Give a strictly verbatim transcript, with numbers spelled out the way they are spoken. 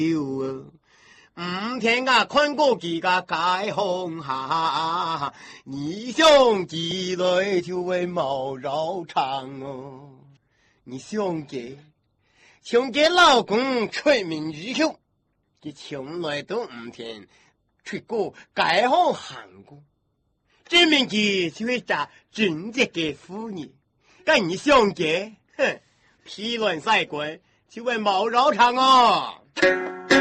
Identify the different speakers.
Speaker 1: 五天啊，看过几个解放下，你想起来就会毛绕长哦。你想给，想给老公吹名语口，佢从来都唔听吹过解放韩国，证明佢就会做正直嘅妇女。但你想给，哼，批乱晒鬼就会毛绕长哦。